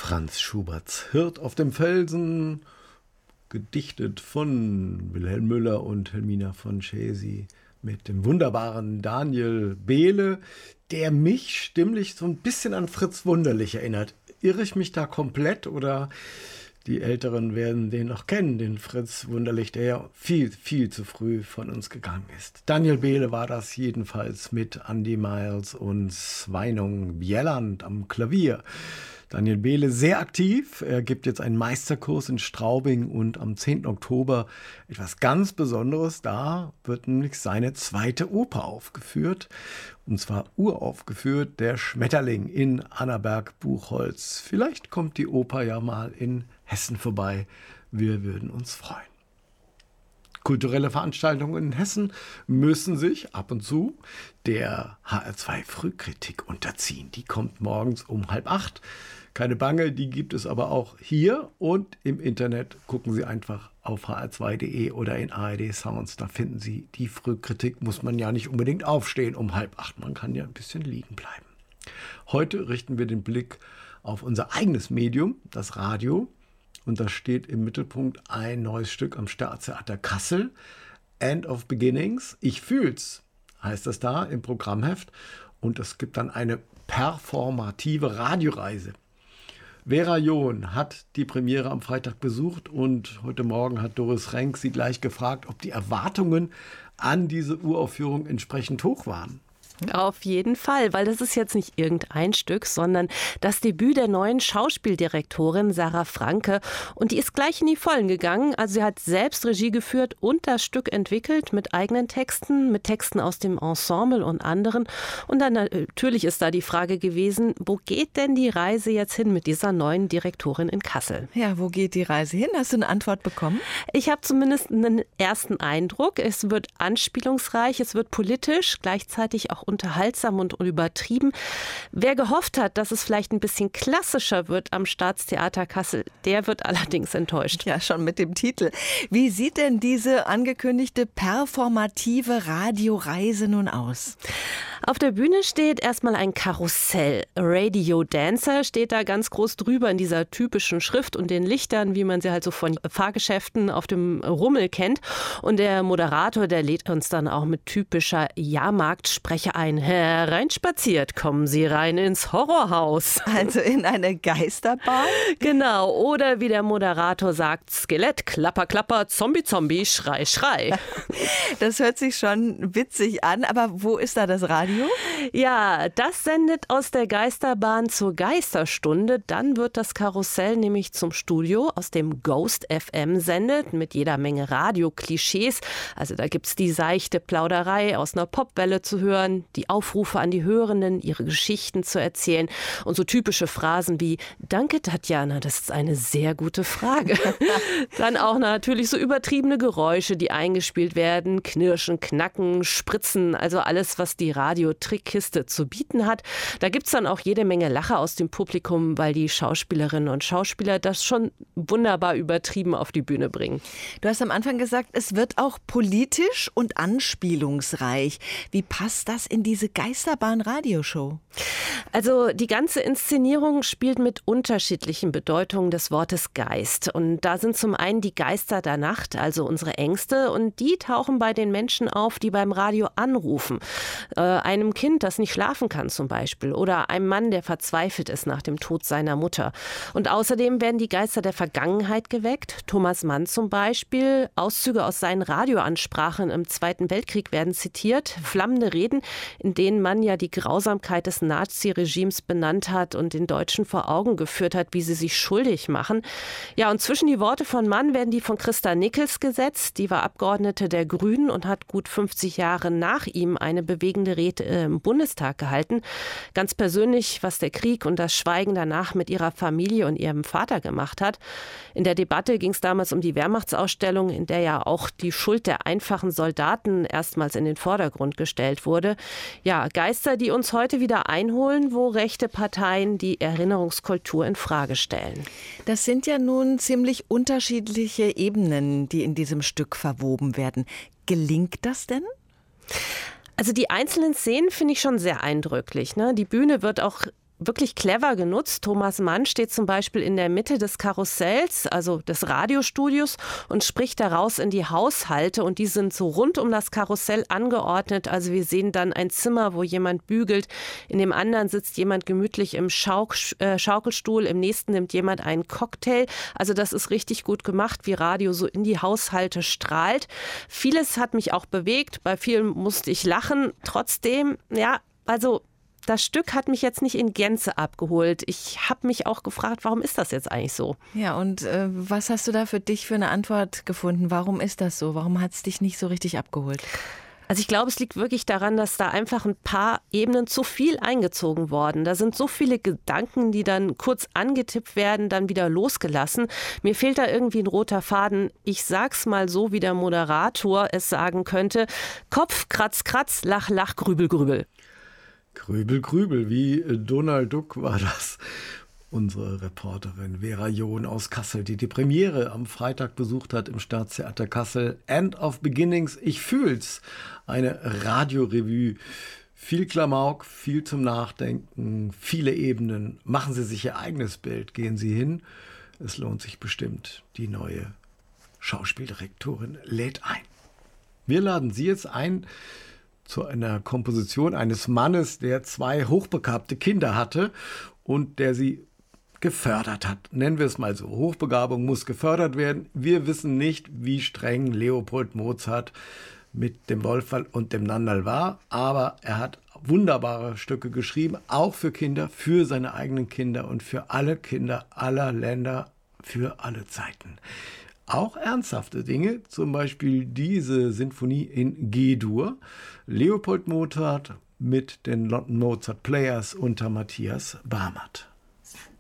Franz Schuberts Hirt auf dem Felsen, gedichtet von Wilhelm Müller und Helmina von Chesi mit dem wunderbaren Daniel Behle, der mich stimmlich so ein bisschen an Fritz Wunderlich erinnert. Irre ich mich da komplett oder die Älteren werden den noch kennen, den Fritz Wunderlich, der ja viel, viel zu früh von uns gegangen ist. Daniel Behle war das jedenfalls mit Andy Miles und Sveinung Bjelland am Klavier. Daniel Behle sehr aktiv. Er gibt jetzt einen Meisterkurs in Straubing und am 10. Oktober etwas ganz Besonderes. Da wird nämlich seine zweite Oper aufgeführt. Und zwar uraufgeführt, Der Schmetterling in Annaberg-Buchholz. Vielleicht kommt die Oper ja mal in Hessen vorbei. Wir würden uns freuen. Kulturelle Veranstaltungen in Hessen müssen sich ab und zu der HR2 Frühkritik unterziehen. Die kommt morgens um 7:30. Keine Bange, die gibt es aber auch hier und im Internet. Gucken Sie einfach auf hr2.de oder in ARD Sounds. Da finden Sie die Frühkritik. Muss man ja nicht unbedingt aufstehen um 7:30. Man kann ja ein bisschen liegen bleiben. Heute richten wir den Blick auf unser eigenes Medium, das Radio. Und da steht im Mittelpunkt ein neues Stück am Staatstheater Kassel. End of Beginnings. Ich fühl's, heißt das da im Programmheft. Und es gibt dann eine performative Radioreise. Vera John hat die Premiere am Freitag besucht und heute Morgen hat Doris Renk sie gleich gefragt, ob die Erwartungen an diese Uraufführung entsprechend hoch waren. Auf jeden Fall, weil das ist jetzt nicht irgendein Stück, sondern das Debüt der neuen Schauspieldirektorin Sarah Franke. Und die ist gleich in die Vollen gegangen. Also sie hat selbst Regie geführt und das Stück entwickelt mit eigenen Texten, mit Texten aus dem Ensemble und anderen. Und dann natürlich ist da die Frage gewesen, wo geht denn die Reise jetzt hin mit dieser neuen Direktorin in Kassel? Ja, wo geht die Reise hin? Hast du eine Antwort bekommen? Ich habe zumindest einen ersten Eindruck. Es wird anspielungsreich, es wird politisch, gleichzeitig auch unterhaltsam und übertrieben. Wer gehofft hat, dass es vielleicht ein bisschen klassischer wird am Staatstheater Kassel, der wird allerdings enttäuscht. Ja, schon mit dem Titel. Wie sieht denn diese angekündigte performative Radioreise nun aus? Auf der Bühne steht erstmal ein Karussell. Radio Dancer steht da ganz groß drüber in dieser typischen Schrift und den Lichtern, wie man sie halt so von Fahrgeschäften auf dem Rummel kennt. Und der Moderator, der lädt uns dann auch mit typischer Jahrmarktspreche ein. Hereinspaziert, kommen Sie rein ins Horrorhaus. Also in eine Geisterbahn? Genau, oder wie der Moderator sagt, Skelett, Klapper, Klapper, Zombie, Zombie, Schrei, Schrei. Das hört sich schon witzig an, aber wo ist da das Radio? Ja, das sendet aus der Geisterbahn zur Geisterstunde. Dann wird das Karussell nämlich zum Studio, aus dem Ghost FM sendet, mit jeder Menge Radio-Klischees. Also da gibt's die seichte Plauderei aus einer Popwelle zu hören, die Aufrufe an die Hörenden, ihre Geschichten zu erzählen und so typische Phrasen wie Danke, Tatjana, das ist eine sehr gute Frage. Dann auch natürlich so übertriebene Geräusche, die eingespielt werden, Knirschen, Knacken, Spritzen, also alles, was die Radio-Trickkiste zu bieten hat. Da gibt es dann auch jede Menge Lacher aus dem Publikum, weil die Schauspielerinnen und Schauspieler das schon wunderbar übertrieben auf die Bühne bringen. Du hast am Anfang gesagt, es wird auch politisch und anspielungsreich. Wie passt das in diese Geisterbahn-Radioshow? Also die ganze Inszenierung spielt mit unterschiedlichen Bedeutungen des Wortes Geist. Und da sind zum einen die Geister der Nacht, also unsere Ängste, und die tauchen bei den Menschen auf, die beim Radio anrufen. Einem Kind, das nicht schlafen kann zum Beispiel, oder einem Mann, der verzweifelt ist nach dem Tod seiner Mutter. Und außerdem werden die Geister der Vergangenheit geweckt. Thomas Mann zum Beispiel. Auszüge aus seinen Radioansprachen im Zweiten Weltkrieg werden zitiert. Flammende Reden, in denen Mann ja die Grausamkeit des Naziregimes benannt hat und den Deutschen vor Augen geführt hat, wie sie sich schuldig machen. Ja, und zwischen die Worte von Mann werden die von Christa Nickels gesetzt. Die war Abgeordnete der Grünen und hat gut 50 Jahre nach ihm eine bewegende Rede im Bundestag gehalten. Ganz persönlich, was der Krieg und das Schweigen danach mit ihrer Familie und ihrem Vater gemacht hat. In der Debatte ging es damals um die Wehrmachtsausstellung, in der ja auch die Schuld der einfachen Soldaten erstmals in den Vordergrund gestellt wurde. Ja, Geister, die uns heute wieder einholen, wo rechte Parteien die Erinnerungskultur in Frage stellen. Das sind ja nun ziemlich unterschiedliche Ebenen, die in diesem Stück verwoben werden. Gelingt das denn? Also die einzelnen Szenen finde ich schon sehr eindrücklich, ne? Die Bühne wird auch wirklich clever genutzt. Thomas Mann steht zum Beispiel in der Mitte des Karussells, also des Radiostudios, und spricht daraus in die Haushalte. Und die sind so rund um das Karussell angeordnet. Also wir sehen dann ein Zimmer, wo jemand bügelt. In dem anderen sitzt jemand gemütlich im Schaukelstuhl. Im nächsten nimmt jemand einen Cocktail. Also das ist richtig gut gemacht, wie Radio so in die Haushalte strahlt. Vieles hat mich auch bewegt. Bei vielen musste ich lachen. Trotzdem, ja, also das Stück hat mich jetzt nicht in Gänze abgeholt. Ich habe mich auch gefragt, warum ist das jetzt eigentlich so? Ja, und was hast du da für dich für eine Antwort gefunden? Warum ist das so? Warum hat es dich nicht so richtig abgeholt? Also ich glaube, es liegt wirklich daran, dass da einfach ein paar Ebenen zu viel eingezogen worden. Da sind so viele Gedanken, die dann kurz angetippt werden, dann wieder losgelassen. Mir fehlt da irgendwie ein roter Faden. Ich sag's mal so, wie der Moderator es sagen könnte. Kopf, Kratz, Kratz, Lach, Lach, Grübel, Grübel. Grübel, Grübel, wie Donald Duck war das. Unsere Reporterin Vera John aus Kassel, die die Premiere am Freitag besucht hat im Staatstheater Kassel. End of Beginnings, ich fühl's. Eine Radiorevue. Viel Klamauk, viel zum Nachdenken, viele Ebenen. Machen Sie sich Ihr eigenes Bild, gehen Sie hin. Es lohnt sich bestimmt. Die neue Schauspieldirektorin lädt ein. Wir laden Sie jetzt ein zu einer Komposition eines Mannes, der 2 hochbegabte Kinder hatte und der sie gefördert hat. Nennen wir es mal so. Hochbegabung muss gefördert werden. Wir wissen nicht, wie streng Leopold Mozart mit dem Wolfgang und dem Nandal war, aber er hat wunderbare Stücke geschrieben, auch für Kinder, für seine eigenen Kinder und für alle Kinder aller Länder, für alle Zeiten. Auch ernsthafte Dinge, zum Beispiel diese Sinfonie in G-Dur. Leopold Mozart mit den London Mozart Players unter Matthias Barmert.